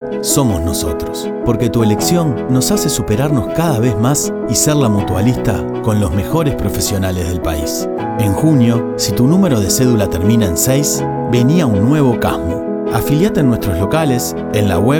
somos nosotros, porque tu elección nos hace superarnos cada vez más y ser la mutualista con los mejores profesionales del país. En junio, si tu número de cédula termina en 6, vení a un nuevo CASMU. Afiliate en nuestros locales, en la web